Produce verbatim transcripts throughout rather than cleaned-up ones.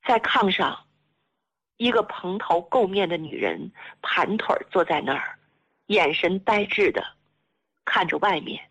在炕上，一个蓬头垢面的女人盘腿坐在那儿，眼神呆滞的看着外面。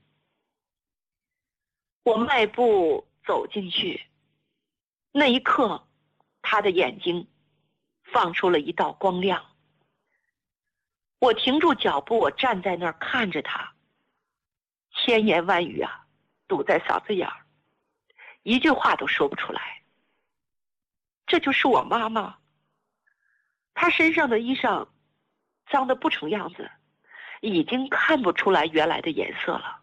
我迈步走进去，那一刻，她的眼睛放出了一道光亮。我停住脚步，我站在那儿看着她，千言万语啊，堵在嗓子眼儿，一句话都说不出来。这就是我妈妈。她身上的衣裳脏得不成样子，已经看不出来原来的颜色了。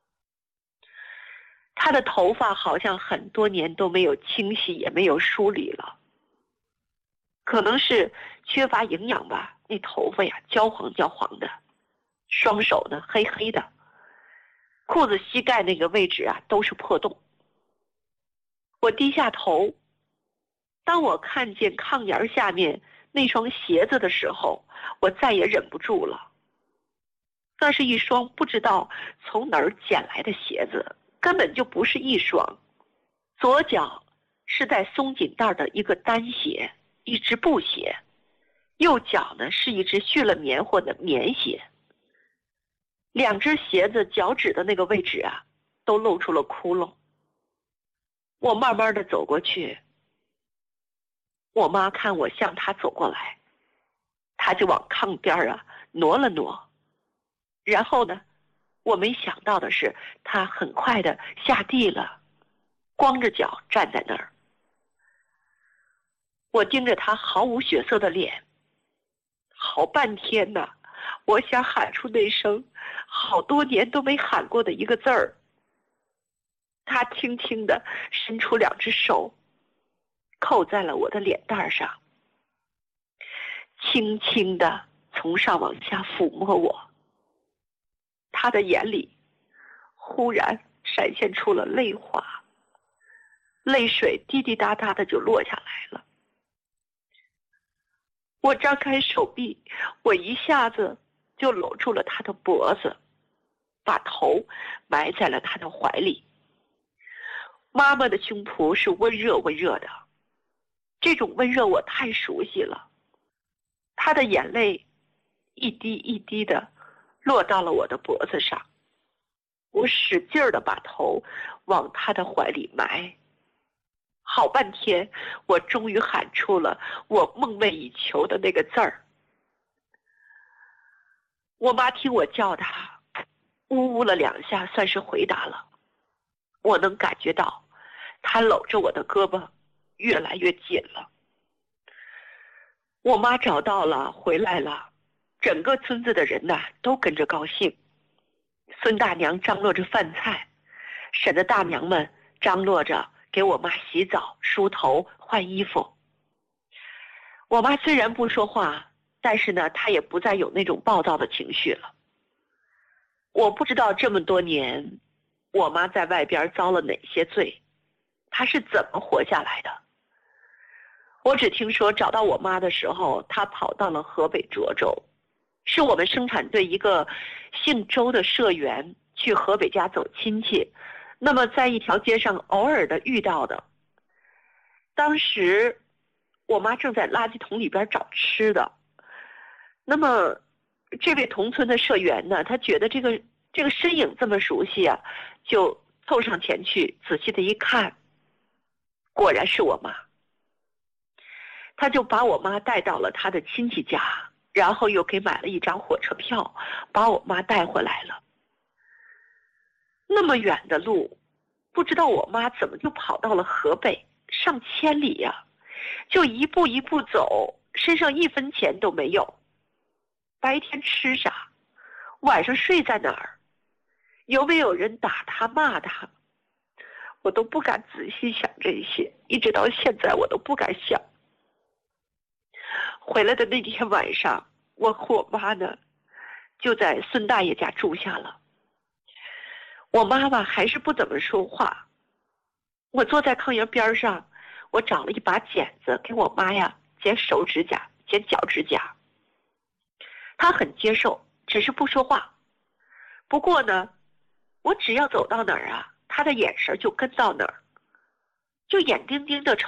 她的头发好像很多年都没有清洗，也没有梳理了，可能是缺乏营养吧，那头发呀焦黄焦黄的，双手呢黑黑的，裤子膝盖那个位置啊都是破洞。我低下头，当我看见炕沿下面那双鞋子的时候，我再也忍不住了。那是一双不知道从哪儿捡来的鞋子，根本就不是一双。左脚是带松紧带的一个单鞋，一只布鞋，右脚呢是一只蓄了棉花的棉鞋。两只鞋子脚趾的那个位置啊，都露出了窟窿。我慢慢的走过去，我妈看我向她走过来，她就往炕边啊挪了挪，然后呢，我没想到的是，她很快的下地了，光着脚站在那儿。我盯着她毫无血色的脸，好半天呐，我想喊出那声好多年都没喊过的一个字儿。她轻轻地伸出两只手，扣在了我的脸蛋上，轻轻地从上往下抚摸我。她的眼里忽然闪现出了泪花，泪水滴滴答答的就落下来了。我张开手臂，我一下子就搂住了她的脖子，把头埋在了她的怀里。妈妈的胸脯是温热温热的，这种温热我太熟悉了。她的眼泪一滴一滴的落到了我的脖子上，我使劲儿的把头往她的怀里埋。好半天，我终于喊出了我梦寐以求的那个字儿。我妈听我叫她，呜呜了两下，算是回答了。我能感觉到她搂着我的胳膊越来越紧了。我妈找到了，回来了，整个村子的人呐都跟着高兴。孙大娘张罗着饭菜，婶子大娘们张罗着给我妈洗澡、梳头、换衣服。我妈虽然不说话，但是呢，她也不再有那种暴躁的情绪了。我不知道这么多年，我妈在外边遭了哪些罪，她是怎么活下来的。我只听说找到我妈的时候，她跑到了河北涿州，是我们生产队一个姓周的社员去河北家走亲戚，那么在一条街上偶尔的遇到的。当时我妈正在垃圾桶里边找吃的，那么这位同村的社员呢，他觉得这个这个身影这么熟悉啊，就凑上前去仔细的一看，果然是我妈。他就把我妈带到了他的亲戚家，然后又给买了一张火车票，把我妈带回来了。那么远的路，不知道我妈怎么就跑到了河北，上千里呀、啊，就一步一步走，身上一分钱都没有。白天吃啥？晚上睡在哪儿？有没有人打他骂他？我都不敢仔细想这些，一直到现在我都不敢想。回来的那天晚上，我和我妈呢就在孙大爷家住下了。我妈妈还是不怎么说话，我坐在炕沿边上，我找了一把剪子给我妈呀剪手指甲、剪脚指甲。她很接受，只是不说话。不过呢，我只要走到哪儿啊，她的眼神就跟到哪儿，就眼盯盯的瞅